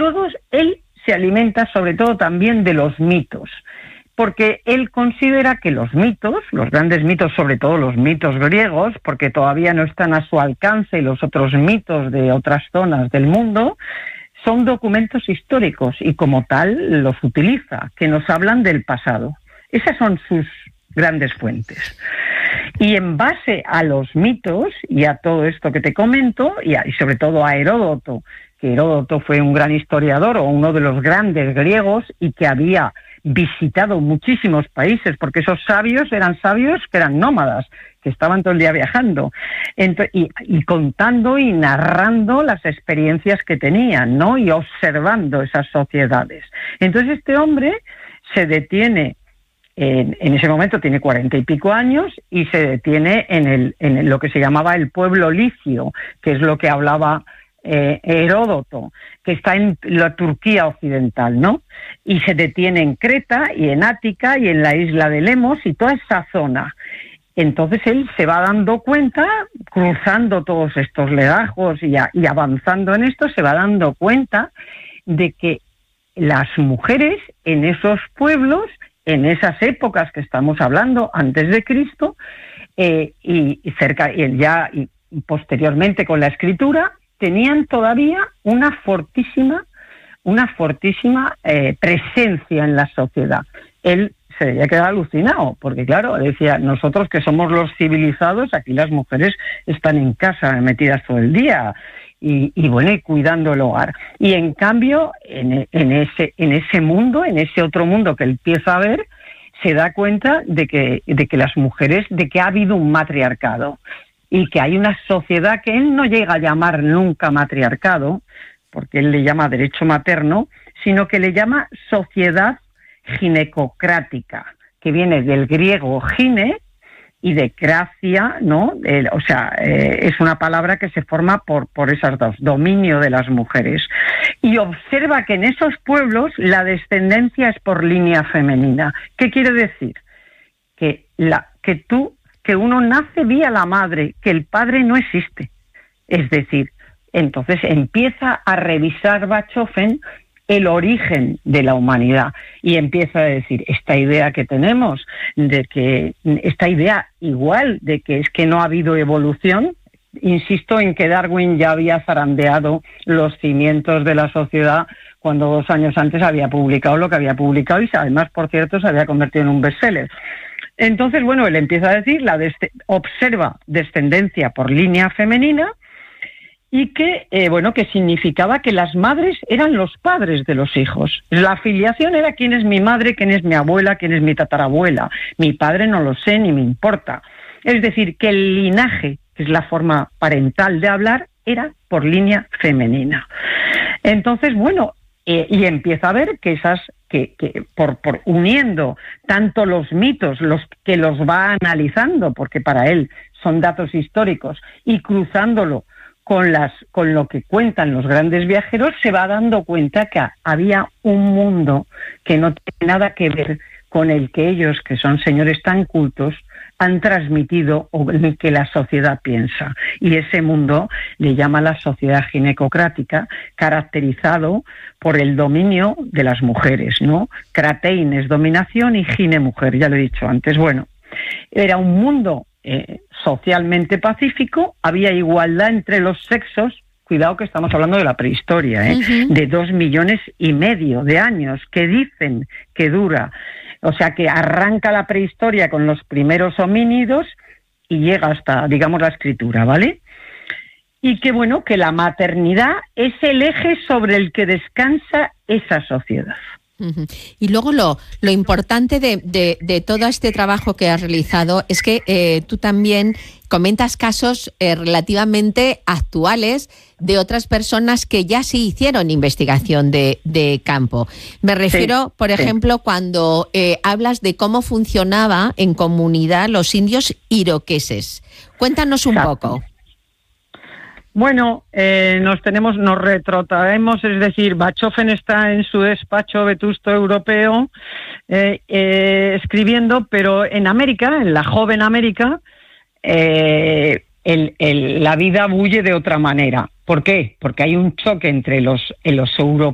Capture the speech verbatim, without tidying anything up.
luego él se alimenta sobre todo también de los mitos, porque él considera que los mitos, los grandes mitos, sobre todo los mitos griegos, porque todavía no están a su alcance los otros mitos de otras zonas del mundo, son documentos históricos y como tal los utiliza, que nos hablan del pasado. Esas son sus grandes fuentes. Y en base a los mitos y a todo esto que te comento, y, a, y sobre todo a Heródoto, que Heródoto fue un gran historiador o uno de los grandes griegos y que había visitado muchísimos países, porque esos sabios eran sabios que eran nómadas, que estaban todo el día viajando, Ent- y, y contando y narrando las experiencias que tenían, ¿no? Y observando esas sociedades. Entonces este hombre se detiene, en, en ese momento tiene cuarenta y pico años, y se detiene en, el, en lo que se llamaba el pueblo licio, que es lo que hablaba Eh, Heródoto, que está en la Turquía occidental, ¿no? Y se detiene en Creta y en Ática y en la isla de Lemos y toda esa zona. Entonces él se va dando cuenta, cruzando todos estos legajos y, a, y avanzando en esto, se va dando cuenta de que las mujeres en esos pueblos, en esas épocas que estamos hablando, antes de Cristo, eh, y, y cerca, y ya y posteriormente con la escritura, tenían todavía una fortísima, una fortísima eh, presencia en la sociedad. Él se debía quedar alucinado, porque claro, decía, nosotros que somos los civilizados, aquí las mujeres están en casa metidas todo el día y, y bueno, y cuidando el hogar. Y en cambio, en, en ese, en ese mundo, en ese otro mundo que él empieza a ver, se da cuenta de que, de que las mujeres, de que ha habido un matriarcado, y que hay una sociedad que él no llega a llamar nunca matriarcado, porque él le llama derecho materno, sino que le llama sociedad ginecocrática, que viene del griego gine y de cracia, ¿no? El, o sea, eh, es una palabra que se forma por, por esas dos, dominio de las mujeres. Y observa que en esos pueblos la descendencia es por línea femenina. ¿Qué quiere decir? Que, la, que tú... que uno nace vía la madre, que el padre no existe. Es decir, entonces empieza a revisar Bachofen el origen de la humanidad y empieza a decir, esta idea que tenemos, de que esta idea igual de que es que no ha habido evolución, insisto en que Darwin ya había zarandeado los cimientos de la sociedad cuando dos años antes había publicado lo que había publicado y además, por cierto, se había convertido en un bestseller. Entonces, bueno, él empieza a decir, la desce- observa descendencia por línea femenina y que, eh, bueno, que significaba que las madres eran los padres de los hijos. La filiación era quién es mi madre, quién es mi abuela, quién es mi tatarabuela. Mi padre no lo sé ni me importa. Es decir, que el linaje, que es la forma parental de hablar, era por línea femenina. Entonces, bueno, eh, y empieza a ver que esas... que, que por, por uniendo tanto los mitos, los que los va analizando, porque para él son datos históricos, y cruzándolo con, las, con lo que cuentan los grandes viajeros, se va dando cuenta que había un mundo que no tiene nada que ver con el que ellos, que son señores tan cultos, han transmitido o en el que la sociedad piensa. Y ese mundo le llama la sociedad ginecocrática, caracterizado por el dominio de las mujeres, ¿no? Kratein es dominación y gine mujer, ya lo he dicho antes. Bueno, era un mundo eh, socialmente pacífico, había igualdad entre los sexos. Cuidado que estamos hablando de la prehistoria, ¿eh? Uh-huh. De dos millones y medio de años que dicen que dura. O sea, que arranca la prehistoria con los primeros homínidos y llega hasta, digamos, la escritura, ¿vale? Y que, bueno, que la maternidad es el eje sobre el que descansa esa sociedad. Uh-huh. Y luego lo, lo importante de, de, de todo este trabajo que has realizado es que eh, tú también comentas casos eh, relativamente actuales de otras personas que ya sí hicieron investigación de, de campo. Me refiero, sí, por ejemplo, sí. cuando eh, hablas de cómo funcionaba en comunidad los indios iroqueses. Cuéntanos un Exacto. poco. Bueno, eh, nos tenemos, nos retrotraemos, es decir, Bachofen está en su despacho vetusto europeo eh, eh, escribiendo, pero en América, en la joven América, eh, el, el, la vida bulle de otra manera. ¿Por qué? Porque hay un choque entre los, los europeos